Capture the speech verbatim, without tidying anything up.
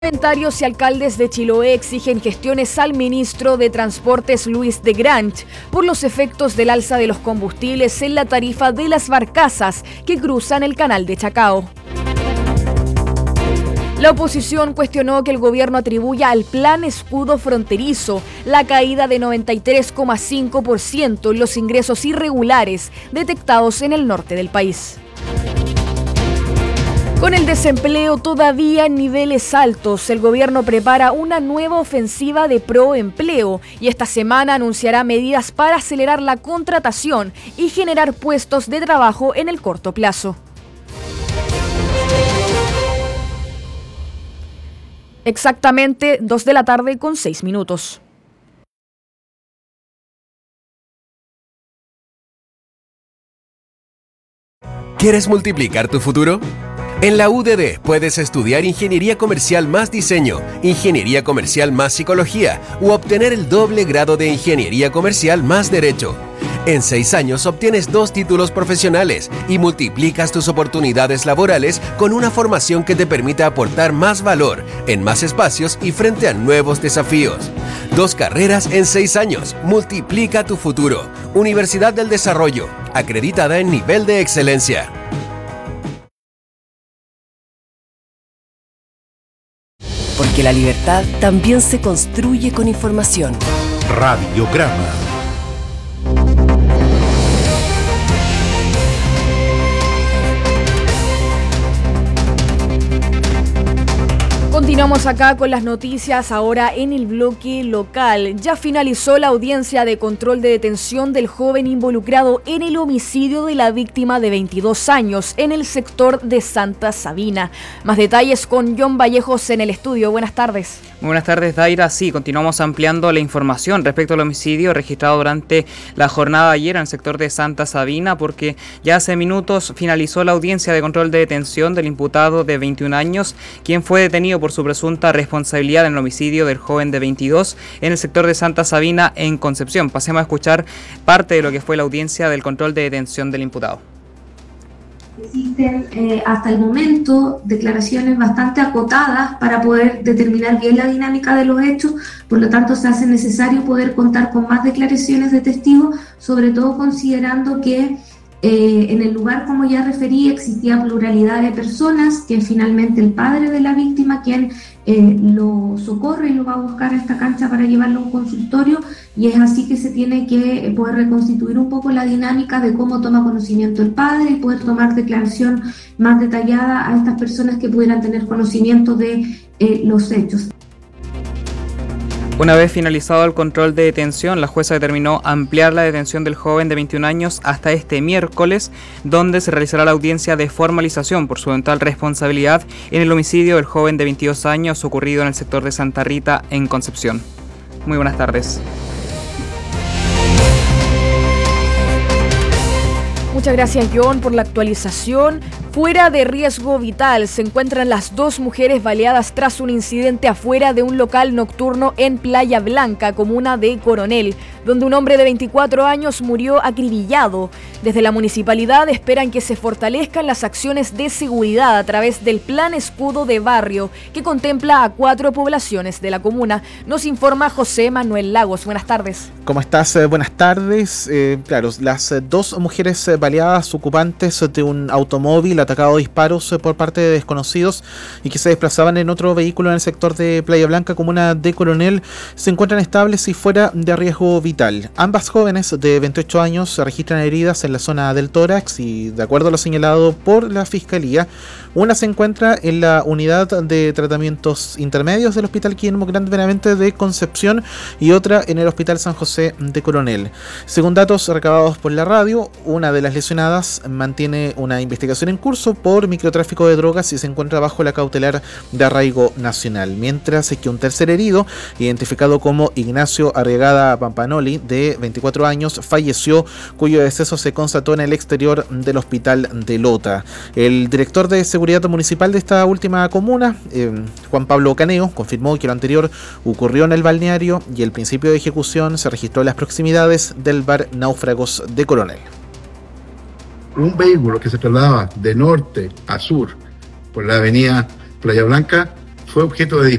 Parlamentarios y alcaldes de Chiloé exigen gestiones al ministro de Transportes Luis de Grange por los efectos del alza de los combustibles en la tarifa de las barcazas que cruzan el canal de Chacao. La oposición cuestionó que el gobierno atribuya al Plan Escudo Fronterizo la caída de noventa y tres coma cinco por ciento en los ingresos irregulares detectados en el norte del país. Con el desempleo todavía en niveles altos, el gobierno prepara una nueva ofensiva de proempleo y esta semana anunciará medidas para acelerar la contratación y generar puestos de trabajo en el corto plazo. Exactamente dos de la tarde con seis minutos. ¿Quieres multiplicar tu futuro? En la U D D puedes estudiar Ingeniería Comercial más Diseño, Ingeniería Comercial más Psicología u obtener el doble grado de Ingeniería Comercial más Derecho. En seis años obtienes dos títulos profesionales y multiplicas tus oportunidades laborales con una formación que te permita aportar más valor en más espacios y frente a nuevos desafíos. Dos carreras en seis años. Multiplica tu futuro. Universidad del Desarrollo, acreditada en nivel de excelencia. Porque la libertad también se construye con información. Radiograma. Continuamos acá con las noticias ahora en el bloque local. Ya finalizó la audiencia de control de detención del joven involucrado en el homicidio de la víctima de veintidós años en el sector de Santa Sabina. Más detalles con John Vallejos en el estudio. Buenas tardes. Muy buenas tardes, Daira. Sí, continuamos ampliando la información respecto al homicidio registrado durante la jornada de ayer en el sector de Santa Sabina, porque ya hace minutos finalizó la audiencia de control de detención del imputado de veintiún años, quien fue detenido por su presunta responsabilidad en el homicidio del joven de veintidós en el sector de Santa Sabina en Concepción. Pasemos a escuchar parte de lo que fue la audiencia del control de detención del imputado. Existen eh, hasta el momento declaraciones bastante acotadas para poder determinar bien la dinámica de los hechos, por lo tanto se hace necesario poder contar con más declaraciones de testigos, sobre todo considerando que Eh, en el lugar, como ya referí, existía pluralidad de personas, que es finalmente el padre de la víctima quien eh, lo socorre y lo va a buscar a esta cancha para llevarlo a un consultorio, y es así que se tiene que poder reconstituir un poco la dinámica de cómo toma conocimiento el padre y poder tomar declaración más detallada a estas personas que pudieran tener conocimiento de eh, los hechos. Una vez finalizado el control de detención, la jueza determinó ampliar la detención del joven de veintiún años hasta este miércoles, donde se realizará la audiencia de formalización por su eventual responsabilidad en el homicidio del joven de veintidós años ocurrido en el sector de Santa Rita, en Concepción. Muy buenas tardes. Muchas gracias, John, por la actualización. Fuera de riesgo vital se encuentran las dos mujeres baleadas tras un incidente afuera de un local nocturno en Playa Blanca, comuna de Coronel, donde un hombre de veinticuatro años murió acribillado. Desde la municipalidad esperan que se fortalezcan las acciones de seguridad a través del Plan Escudo de Barrio, que contempla a cuatro poblaciones de la comuna. Nos informa José Manuel Lagos. Buenas tardes. ¿Cómo estás? Eh, buenas tardes. Eh, claro, las eh, dos mujeres eh, baleadas, ocupantes de un automóvil atacado a disparos eh, por parte de desconocidos y que se desplazaban en otro vehículo en el sector de Playa Blanca, comuna de Coronel, se encuentran estables y fuera de riesgo vital. Ambas jóvenes de veintiocho años se registran heridas en la zona del tórax y, de acuerdo a lo señalado por la Fiscalía, una se encuentra en la unidad de tratamientos intermedios del Hospital Guillermo Grande Benavente de Concepción y otra en el Hospital San José de Coronel. Según datos recabados por la radio, una de las lesionadas mantiene una investigación en curso por microtráfico de drogas y se encuentra bajo la cautelar de arraigo nacional, mientras que un tercer herido, identificado como Ignacio Arriagada Pampanoli, de veinticuatro años, falleció, cuyo deceso se constató en el exterior del Hospital de Lota. El director de Seguridad Municipal de esta última comuna, eh, Juan Pablo Caneo, confirmó que lo anterior ocurrió en el balneario y el principio de ejecución se registró en las proximidades del bar Náufragos de Coronel. Un vehículo que se trasladaba de norte a sur por la avenida Playa Blanca fue objeto de